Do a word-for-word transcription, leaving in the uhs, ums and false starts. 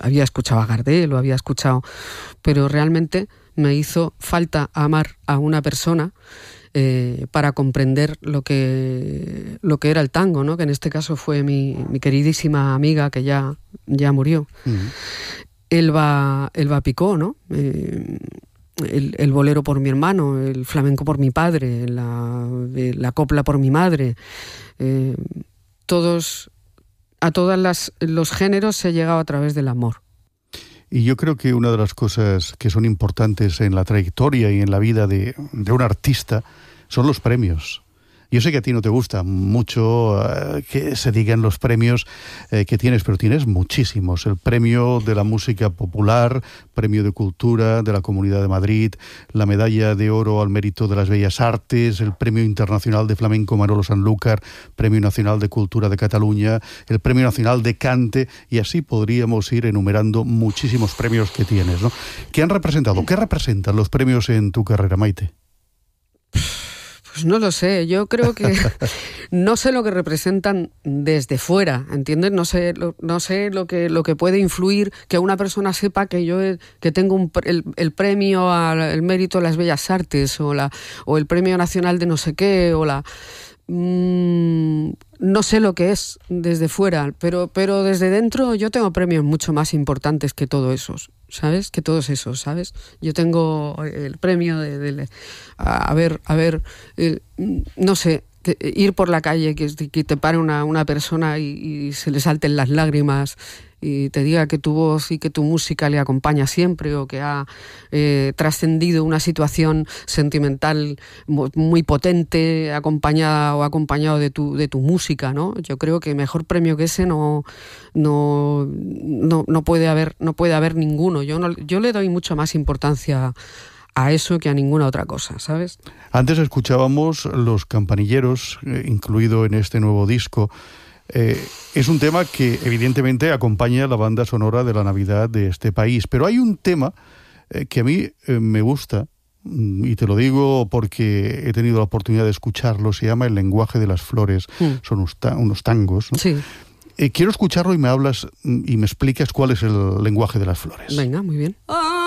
había escuchado a Gardel, lo había escuchado, pero realmente me hizo falta amar a una persona eh, para comprender lo que, lo que era el tango, ¿no? Que en este caso fue mi, mi queridísima amiga que ya, ya murió. Uh-huh. Elba, Elba Picó, ¿no? Eh, el, el bolero por mi hermano, el flamenco por mi padre, la, la copla por mi madre. Eh, todos, a todos los géneros se ha llegado a través del amor. Y yo creo que una de las cosas que son importantes en la trayectoria y en la vida de, de un artista son los premios. Yo sé que a ti no te gusta mucho uh, que se digan los premios eh, que tienes, pero tienes muchísimos. El premio de la música popular, premio de cultura de la Comunidad de Madrid, la medalla de oro al mérito de las bellas artes, el premio internacional de flamenco Manolo Sanlúcar, premio nacional de cultura de Cataluña, el premio nacional de cante, y así podríamos ir enumerando muchísimos premios que tienes, ¿no? ¿Qué han representado? ¿Qué representan los premios en tu carrera, Maite? Pues no lo sé, yo creo que no sé lo que representan desde fuera, ¿entiendes? No sé lo, no sé lo que lo que puede influir que una persona sepa que yo que tengo un, el, el premio al mérito de las bellas artes o la o el premio nacional de no sé qué o la mmm, no sé lo que es desde fuera, pero pero desde dentro yo tengo premios mucho más importantes que todos esos. ¿Sabes? Que todos esos, ¿sabes? Yo tengo el premio de, de, de a, a ver, a ver, eh, no sé, que, ir por la calle, que, que te pare una, una persona y, y se le salten las lágrimas y te diga que tu voz y que tu música le acompaña siempre, o que ha eh, trascendido una situación sentimental muy potente, acompañada o acompañado de tu, de tu música, ¿no? Yo creo que mejor premio que ese no, no, no, no puede haber, no puede haber ninguno. Yo no, yo le doy mucho más importancia a eso que a ninguna otra cosa, ¿sabes? Antes escuchábamos Los Campanilleros, eh, incluido en este nuevo disco. Eh, es un tema que evidentemente acompaña la banda sonora de la Navidad de este país, pero hay un tema eh, que a mí eh, me gusta, y te lo digo porque he tenido la oportunidad de escucharlo, se llama El lenguaje de las flores, mm. son unos, ta- unos tangos, ¿no? Sí. Eh, quiero escucharlo y me hablas y me explicas cuál es el lenguaje de las flores. Venga, muy bien.